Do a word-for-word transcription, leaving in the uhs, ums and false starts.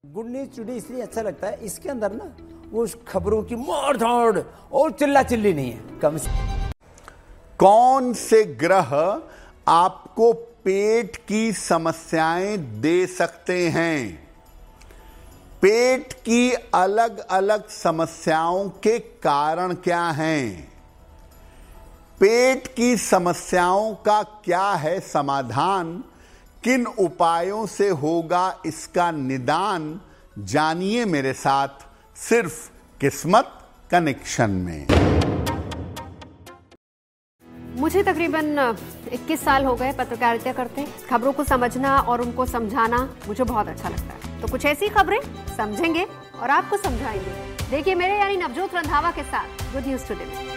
Good news today इसलिए अच्छा लगता है, इसके अंदर ना वो खबरों की मार धाड़ और चिल्ला चिल्ली नहीं है। कम से कौन से ग्रह आपको पेट की समस्याएं दे सकते हैं? पेट की अलग अलग समस्याओं के कारण क्या हैं? पेट की समस्याओं का क्या है समाधान? किन उपायों से होगा इसका निदान? जानिए मेरे साथ सिर्फ किस्मत कनेक्शन में। मुझे तकरीबन इक्कीस साल हो गए पत्रकारिता करते। खबरों को समझना और उनको समझाना मुझे बहुत अच्छा लगता है। तो कुछ ऐसी खबरें समझेंगे और आपको समझाएंगे। देखिए मेरे यानी नवजोत रंधावा के साथ गुड न्यूज टुडे।